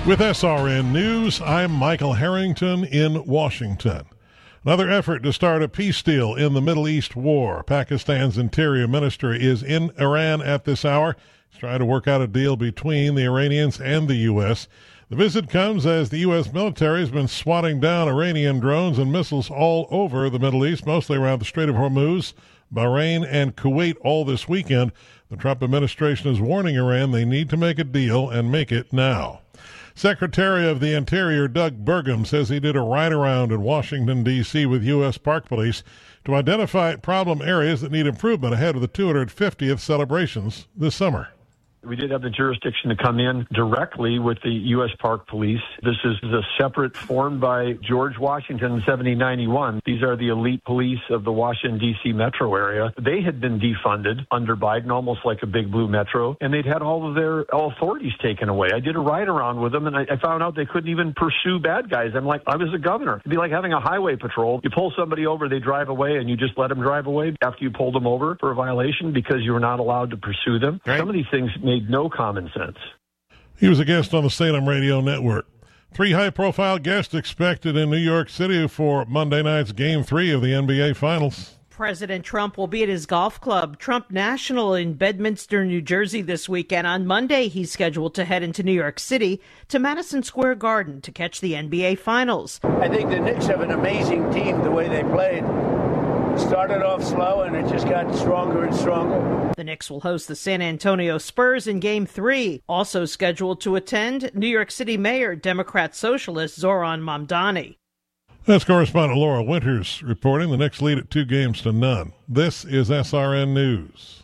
With SRN News, I'm Michael Harrington in Washington. Another effort to start a peace deal in the Middle East war. Pakistan's Interior Minister is in Iran at this hour. He's trying to work out a deal between the Iranians and the U.S. The visit comes as the U.S. military has been swatting down Iranian drones and missiles all over the Middle East, mostly around the Strait of Hormuz, Bahrain, and Kuwait all this weekend. The Trump administration is warning Iran they need to make a deal and make it now. Secretary of the Interior Doug Burgum says he did a ride-around in Washington, D.C. with U.S. Park Police to identify problem areas that need improvement ahead of the 250th celebrations this summer. We did have the jurisdiction to come in directly with the U.S. Park Police. This is a separate formed by George Washington in 1791. These are the elite police of the Washington, D.C. metro area. They had been defunded under Biden, almost like a big blue metro, and they'd had all of their authorities taken away. I did a ride-around with them, and I found out they couldn't even pursue bad guys. I'm like, I was a governor. It'd be like having a highway patrol. You pull somebody over, they drive away, and you just let them drive away after you pulled them over for a violation because you were not allowed to pursue them. Right. Some of these things made no common sense. He was a guest on the Salem Radio Network. 3 high-profile guests expected in New York City for Monday night's Game 3 of the NBA Finals. President Trump will be at his golf club, Trump National, in Bedminster, New Jersey this weekend. On Monday, he's scheduled to head into New York City to Madison Square Garden to catch the NBA Finals. I think the Knicks have an amazing team the way they played. Started off slow, and it just got stronger and stronger. The Knicks will host the San Antonio Spurs in Game 3. Also scheduled to attend, New York City Mayor, Democrat Socialist Zoran Mamdani. That's correspondent Laura Winters reporting. The Knicks lead at 2-0. This is SRN News.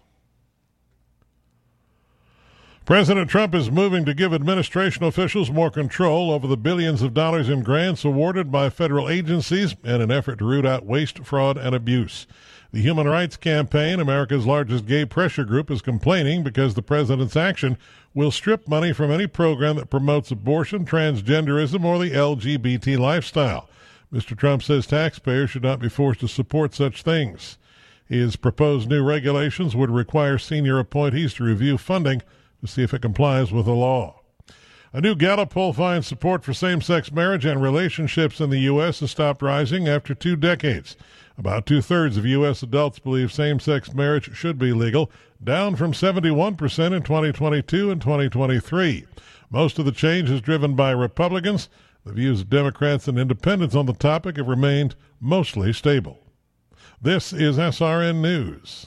President Trump is moving to give administration officials more control over the billions of dollars in grants awarded by federal agencies in an effort to root out waste, fraud, and abuse. The Human Rights Campaign, America's largest gay pressure group, is complaining because the president's action will strip money from any program that promotes abortion, transgenderism, or the LGBT lifestyle. Mr. Trump says taxpayers should not be forced to support such things. His proposed new regulations would require senior appointees to review funding to see if it complies with the law. A new Gallup poll finds support for same-sex marriage and relationships in the U.S. has stopped rising after 2 decades. About 2/3 of U.S. adults believe same-sex marriage should be legal, down from 71% in 2022 and 2023. Most of the change is driven by Republicans. The views of Democrats and independents on the topic have remained mostly stable. This is SRN News.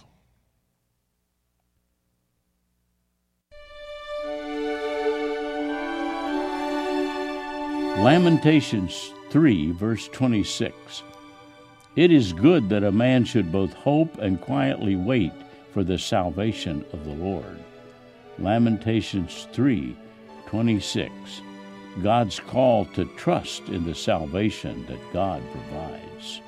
Lamentations 3, verse 26. It is good that a man should both hope and quietly wait for the salvation of the Lord. Lamentations 3, 26. God's call to trust in the salvation that God provides.